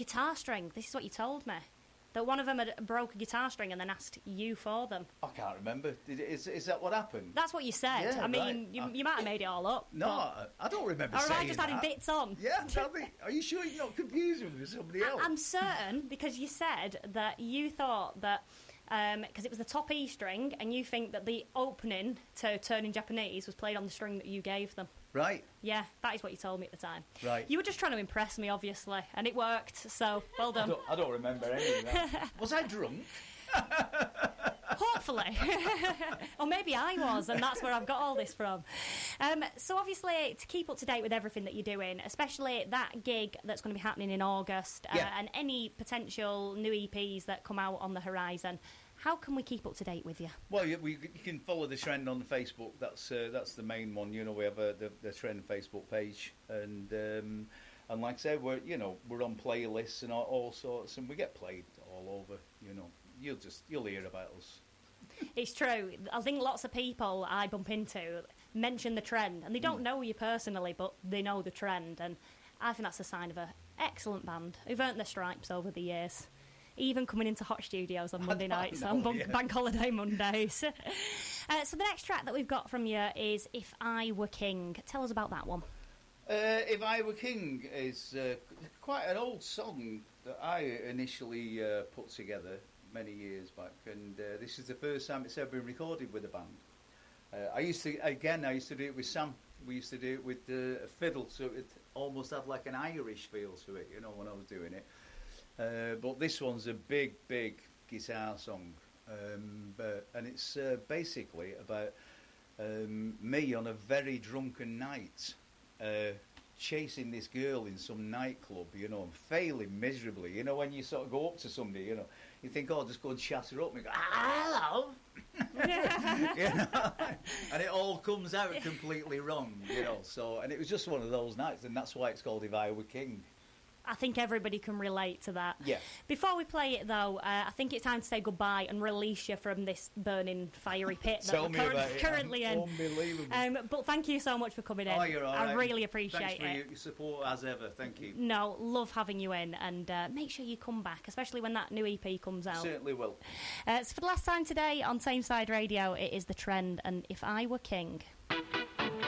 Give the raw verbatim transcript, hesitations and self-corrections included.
guitar string. This is what you told me. That one of them had broke a guitar string and then asked you for them. I can't remember. Did, is, is that what happened? That's what you said. Yeah, I mean, right. you, I, you might have made it all up. No, I, I don't remember or saying am I just that. adding bits on? Yeah, I think, are you sure you're not confusing with somebody else? I, I'm certain, because you said that you thought that... Because um, it was the top E string, and you think that the opening to Turning Japanese was played on the string that you gave them. Right. Yeah, that is what you told me at the time. Right. You were just trying to impress me, obviously, and it worked, so well done. I don't, I don't remember any of that. Was I drunk? Hopefully. Or maybe I was, and that's where I've got all this from. Um, so obviously, to keep up to date with everything that you're doing, especially that gig that's going to be happening in August, uh, yeah. and any potential new E Ps that come out on the horizon, how can we keep up to date with you? Well, you, we, you can follow the Trend on Facebook. That's uh, that's the main one. You know, we have a, the, the Trend Facebook page, and um, and like I said, we're you know we're on playlists and all, all sorts, and we get played all over. You know, you'll just you'll hear about us. It's true. I think lots of people I bump into mention the Trend, and they don't mm. know you personally, but they know the Trend, and I think that's a sign of an excellent band who've earned their stripes over the years. Even coming into Hot Studios on Monday nights know, and bank, yeah. bank holiday Mondays. uh, so the next track that we've got from you is If I Were King. Tell us about that one. Uh, If I Were King is uh, quite an old song that I initially uh, put together many years back, and uh, this is the first time it's ever been recorded with a band. Uh, I used to, again, I used to do it with Sam. We used to do it with uh, a fiddle, so it almost had like an Irish feel to it, you know, when I was doing it. Uh, but this one's a big, big guitar song, um, but, and it's uh, basically about um, me on a very drunken night uh, chasing this girl in some nightclub, you know, and failing miserably. You know, when you sort of go up to somebody, you know, you think, oh, just go and chat her up, and you go, ah, hello, you know? And it all comes out completely wrong, you know. So, and it was just one of those nights, and that's why it's called If I Were King. I think everybody can relate to that. Yeah. Before we play it, though, uh, I think it's time to say goodbye and release you from this burning, fiery pit that Tell we're me current, about it. currently in. Unbelievable. Um, but thank you so much for coming in. Oh, you're all I right. really appreciate Thanks for it. your support as ever. Thank you. No, love having you in, and uh, make sure you come back, especially when that new E P comes out. Certainly will. Uh, so for the last time today on Tameside Radio, it is The Trend and If I Were King.